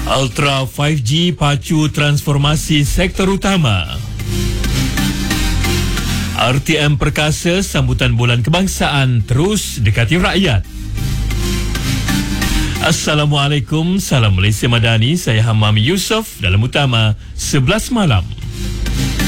Ultra 5G pacu transformasi sektor utama. RTM Perkasa sambutan bulan kebangsaan terus dekati rakyat. Assalamualaikum, salam Malaysia Madani. Saya Hamam Yusof dalam utama 11 malam.